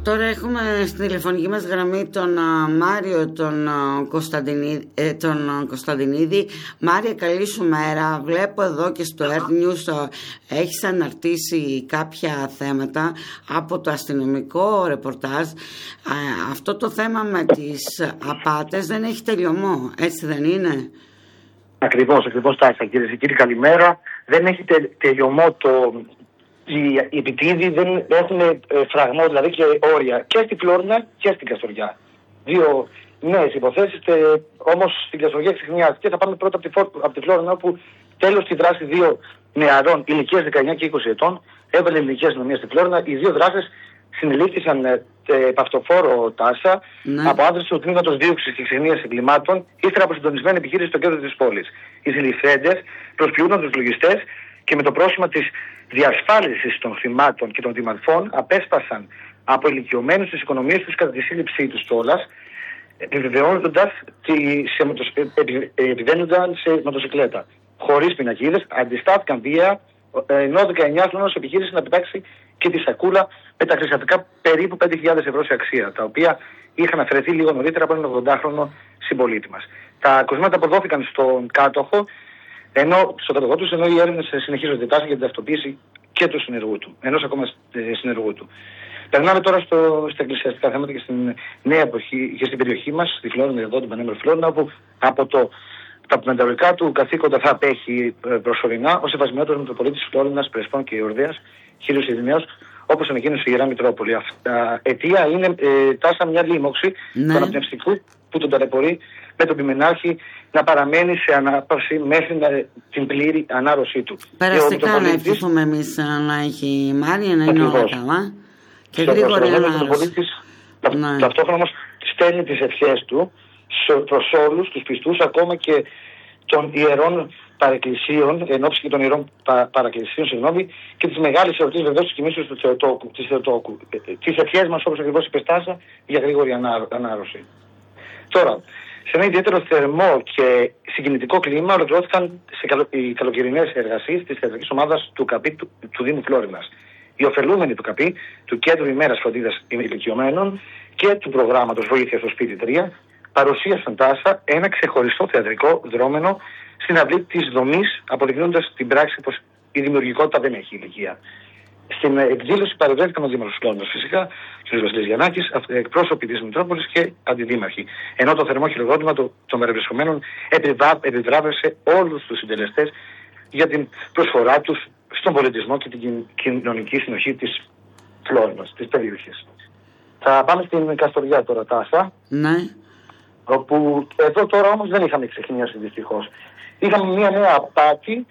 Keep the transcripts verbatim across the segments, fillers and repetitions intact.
Τώρα έχουμε στην τηλεφωνική μας γραμμή τον uh, Μάριο τον, uh, Κωνσταντινίδη, ε, τον uh, Κωνσταντινίδη. Μάρια, καλή σου μέρα. Βλέπω εδώ και στο Earth News uh, έχεις αναρτήσει κάποια θέματα από το αστυνομικό ρεπορτάζ. Uh, αυτό το θέμα με τις απάτες δεν έχει τελειωμό, έτσι δεν είναι? Ακριβώς, ακριβώς Τάσσα, κυρίες και κύριοι, καλημέρα. Δεν έχει τε, τελειωμό το... Οι, οι επιτίδιοι δεν έχουν ε, φραγμό, δηλαδή και όρια και στη Φλόρινα και στην Καστοριά. Δύο νέες υποθέσεις, όμως στην Καστοριά ξεχνιάζει. Και θα πάμε πρώτα από τη, από τη Φλόρινα, όπου τέλος τη δράση δύο νεαρών ηλικίας δεκαεννιά και είκοσι ετών έβαλε η ελληνική αστυνομία στη Φλόρινα. Οι δύο δράστες συνελήφθησαν ε, παυτοφόρο Τάσα ναι. από άντρες του τμήματος δίωξης και ξεχνίας εγκλημάτων, ύστερα από συντονισμένη επιχείρηση στο κέντρο της πόλης. Οι συλληφθέντες προσποιούνταν τους λογιστές και με το πρόσχημα της διασφάλισης των θυμάτων και των δημαρχών απέσπασαν από ηλικιωμένους τις οικονομίες τους κατά τη σύλληψή τους κιόλας, επιβεβαιώνοντας ότι επιβαίνονταν σε μοτοσυκλέτα. Χωρίς πινακίδες, αντιστάθηκαν βία, ενώ δεκαεννιάχρονος επιχείρησε να πετάξει και τη σακούλα με τα χρυσαφικά περίπου πέντε χιλιάδες ευρώ σε αξία, τα οποία είχαν αφαιρεθεί λίγο νωρίτερα από έναν ογδοντάχρονο συμπολίτη μας. Τα κοσμήματα αποδόθηκαν στον κάτοχο, ενώ στο κατοχό του, ενώ οι έρευνες συνεχίζονται τάση για την ταυτοποίηση και του συνεργού του, ενός ακόμα συνεργού του. Περνάμε τώρα στο, στα εκκλησιαστικά θέματα και στην νέα εποχή και στην περιοχή μας, στη Φλόρινα, εδώ την Πανέμορφη Φλόρινα, όπου από το, τα μεταβολικά του καθήκοντα θα απέχει προσωρινά ο σεβασμιότατος Μητροπολίτης Φλόρινας, Πρεσπών και Ιορδαίας, Κύριος Ειρηναίος, όπως ανακοίνωσε η Ιερά Μητρόπολη. Αυτά αιτία είναι ε, Τάσα μια λίμωξη ναι. του αναπνευστικού που τον ταλαιπωρεί με τον Πιμενάρχη να παραμένει σε ανάπαυση μέχρι να, την πλήρη ανάρρωσή του. Περαστικά να ευχηθούμε εμείς να έχει η Μάρια, να είναι όλα καλά και γρήγορη ανάρρωση. Ναι. Ταυτόχρονα όμως στέλνει τις ευχές του προς όλους τους πιστούς, ακόμα και των ιερών παρεκκλησίων, εν ώψη και των ιερών πα, παρακκλησίων, συγγνώμη, και τις μεγάλες εορτής βεβαίως της κοιμήσεως του Θεοτόκου, της Θεοτόκου. Τις ευχές μας, όπως ακριβώς είπε Τάσα, για γρήγορη ανάρρωση. Τώρα, σε ένα ιδιαίτερο θερμό και συγκινητικό κλίμα ολοκληρώθηκαν σε καλο... οι καλοκαιρινές εργασίες της θεατρικής ομάδας του ΚΑΠΗ του, του Δήμου Φλόρινας. Οι ωφελούμενοι του ΚΑΠΗ, του Κέντρου ημέρας φροντίδας ηλικιωμένων και του προγράμματος Βοήθεια στο Σπίτι τρία, παρουσίασαν Τάσα ένα ξεχωριστό θεατρικό δρόμενο στην αυλή της δομής, αποδεικνύοντας την πράξη πως η δημιουργικότητα δεν έχει ηλικία. Στην εκδήλωση παρευρέθηκαν ο Δήμαρχος Φλόρινας φυσικά, κ. Βασίλης Γιαννάκης, εκπρόσωποι της Μητρόπολης και αντιδήμαρχοι. Ενώ το θερμό χειροκρότημα των παρευρισκομένων επιβράβευσε όλους τους συντελεστές για την προσφορά τους στον πολιτισμό και την κοινωνική συνοχή της Φλόρινας, της περιοχής. Θα πάμε στην Καστοριά τώρα, Τάσα. Ναι. Όπου εδώ τώρα όμως δεν είχαμε ξεχνιάσει δυστυχώς. Είχαμε μια νέα απάτη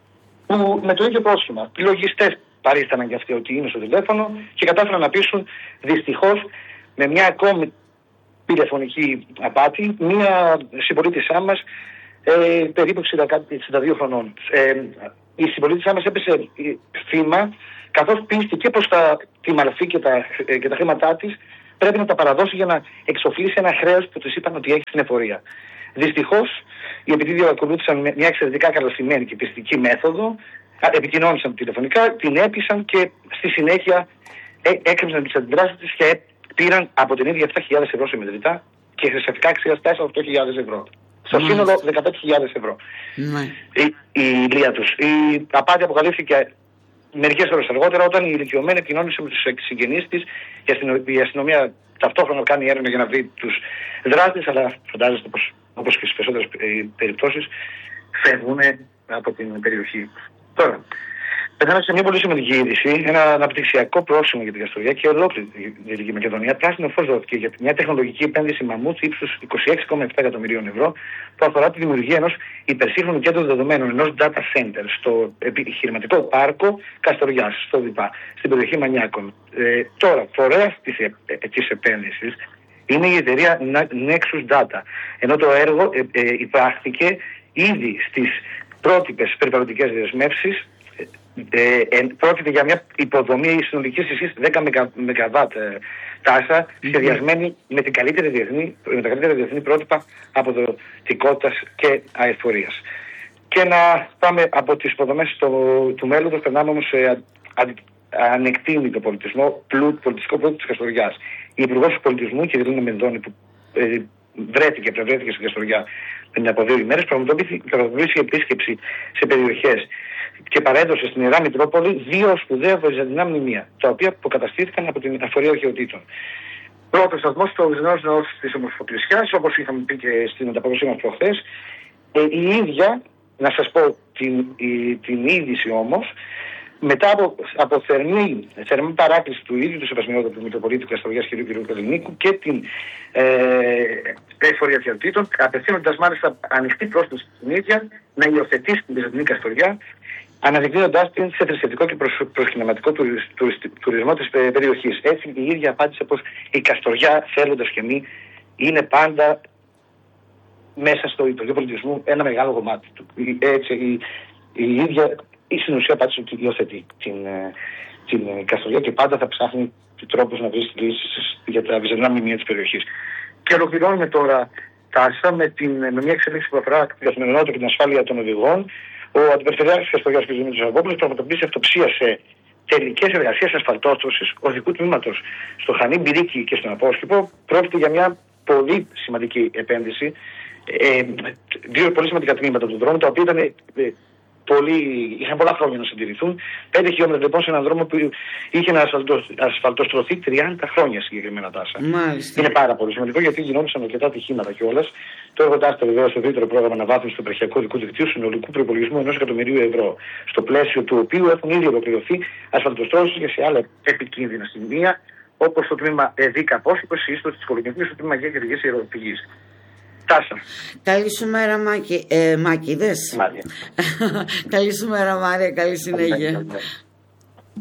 που με το ίδιο πρόσχημα. Οι λογιστές παρίσταναν και αυτοί ότι είναι στο τηλέφωνο και κατάφεραν να πείσουν δυστυχώς με μια ακόμη τηλεφωνική απάτη μια συμπολίτησά μας ε, περίπου εξήντα δύο χρονών. Ε, η συμπολίτησά μας έπεσε θύμα, καθώς πίστηκε πως τα, τη μαλφή και τα, και τα χρήματά της πρέπει να τα παραδώσει για να εξοφλήσει ένα χρέος που τους είπαν ότι έχει στην εφορία. Δυστυχώς, οι επιτίδιοι ακολούθησαν μια εξαιρετικά καλωστημένη και πιστική μέθοδο, επικοινώνησαν τηλεφωνικά, την έπεισαν και στη συνέχεια έκρυψαν τις αντιδράσεις της και πήραν από την ίδια επτά χιλιάδες ευρώ σε μετρητά και χρυσαφικά αξίας τέσσερα με οκτώ χιλιάδες ευρώ. Στο σύνολο δεκαπέντε χιλιάδες ευρώ. Η, η ηλία τους. Η απάτη αποκαλύφθηκε μερικές ώρες αργότερα, όταν η ηλικιωμένη επικοινώνησε με τους συγγενείς της, η αστυνομία ταυτόχρονα κάνει έρευνα για να βρει τους δράστες, αλλά φαντάζεστε πως, όπως και στις περισσότερες περιπτώσεις, φεύγουν από την περιοχή. Τώρα, περνάμε σε μια πολύ σημαντική είδηση, ένα αναπτυξιακό πρόσημο για την Καστοριά και ολόκληρη τη Δυτική Μακεδονία. Πράσινο φως δόθηκε για μια τεχνολογική επένδυση μαμούτ ύψους είκοσι έξι κόμμα επτά εκατομμυρίων ευρώ, που αφορά τη δημιουργία ενός υπερσύγχρονου κέντρου δεδομένων, ενός data center, στο επιχειρηματικό πάρκο Καστοριάς, στο ΔΙΠΑ, στην περιοχή Μανιάκων. Ε, τώρα, φορέας της, ε, της επένδυσης είναι η εταιρεία Nexus Data, ενώ το έργο ε, ε, υπάχθηκε ήδη στις πρότυπες περιβαλλοντικές δεσμεύσεις. Ε, ε, πρόκειται για μια υποδομή συνολικής ισχύς δέκα μεγαβάτ ε, Τάσα, σχεδιασμένη με, την καλύτερη διεθνή, με τα καλύτερα διεθνή πρότυπα αποδοτικότητας και αεφορίας. Και να πάμε από τις υποδομές του μέλλοντος, περνάμε όμως σε ανεκτήμητο πολιτισμό, πλούτ, πολιτιστικό πλούτο της Καστοριάς. Η Υπουργός του Πολιτισμού, κ. Λίνα Μενδώνη, που ε, βρέθηκε, βρέθηκε στην Καστοριά πριν από δύο ημέρες, πραγματοποιήθηκε επίσκεψη σε περιοχές και παρέδωσε στην Ιερά Μητρόπολη δύο σπουδαία βυζαντινά μνημεία, τα οποία αποκαταστήθηκαν από τη μεταφορία αρχαιοτήτων. Πρώτο σταθμό στο Βυζαντινός Ναός της Ομοσπονδίας, όπως είχαμε πει και στην ανταπόκριση μας προχθές. Ε, η ίδια, να σας πω την, η, την είδηση όμως, μετά από, από θερμή, θερμή παράκληση του ίδιου του Σεβασμιότατου Μητροπολίτη του Καστοριάς κ. κ. Καλλινίκου και την ε, εφορία αρχαιοτήτων, απευθύνοντας μάλιστα ανοιχτή πρόσκληση στην ίδια να υιοθετήσει την Βυζαντινή Καστοριά, αναδεικνύοντας την σε θρησκευτικό και προσκυνηματικό τουρισμό της περιοχής. Έτσι η ίδια απάντησε πως η Καστοριά, θέλοντας και μη, είναι πάντα μέσα στο Υπουργείο Πολιτισμού ένα μεγάλο κομμάτι του. Έτσι η, η ίδια η στην ουσία απάντησε ότι υιοθετεί την, την Καστοριά και πάντα θα ψάχνει τρόπους να βρει λύσεις για τα βυζαντινά μνημεία της περιοχής. Και ολοκληρώνουμε τώρα Τάσα με, την, με μια εξέλιξη που αφορά την καθημερινότητα και την ασφάλεια των οδηγών. Ο Αντιπεριφερειάρχης της Καστοριάς κ. Δημήτρης Αββόπουλος πραγματοποιήσει αυτοψία σε τελικές εργασίες ασφαλτόστρωσης οδικού τμήματος στο Χανί, Μπυρίκι και στον Απόσκηπο. Πρόκειται για μια πολύ σημαντική επένδυση. Ε, δύο πολύ σημαντικά τμήματα του δρόμου, τα οποία ήταν, ε, πολύ, είχαν πολλά χρόνια να συντηρηθούν. Πέντε χιλιόμετρα λοιπόν σε έναν δρόμο που είχε να ασφαλτοστρωθεί τριάντα χρόνια συγκεκριμένα, Τάσα. Μάλιστα. Είναι πάρα πολύ σημαντικό γιατί γινόντουσαν αρκετά ατυχήματα κιόλας. Το έργο Τάσα βεβαίως στο ευρύτερο πρόγραμμα αναβάθμισης του επαρχιακού οδικού δικτύου συνολικού προϋπολογισμού ενός εκατομμυρίου ευρώ. Στο πλαίσιο του οποίου έχουν ήδη ολοκληρωθεί ασφαλτοστρώσεις και σε άλλα επικίνδυνα σημεία, όπως το τμήμα Εδίκα Απόσκηπος, η ίστοση της Πολυκνητικής, στο τμήμα Γέγερης Ιεροπηγής. Τάσα. Καλή σου μέρα, Μάκη. Ε, Μάκη, δες. Μάρια. Καλή σου μέρα, Μάρια. Καλή συνέχεια.